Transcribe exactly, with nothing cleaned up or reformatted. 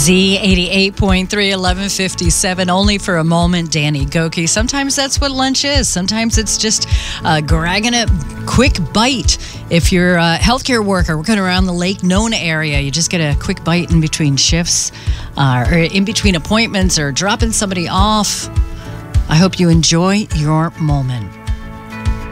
Z eighty-eight point three, eleven fifty-seven, only for a moment, Danny Goki. Sometimes that's what lunch is. Sometimes it's just uh, grabbing a quick bite. If you're a healthcare worker working around the Lake Nona area, you just get a quick bite in between shifts uh, or in between appointments or dropping somebody off. I hope you enjoy your moment.